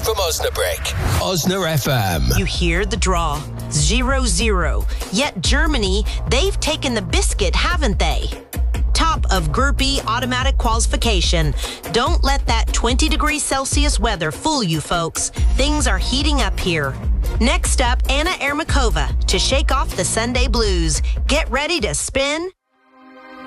from Osnabrück. Osna FM. You hear the draw. 0-0. Yet Germany, they've taken the biscuit, haven't they? Top of Group E automatic qualification. Don't let that 20 degrees Celsius weather fool you, folks. Things are heating up here. Next up, Anna Ermakova to shake off the Sunday blues. Get ready to spin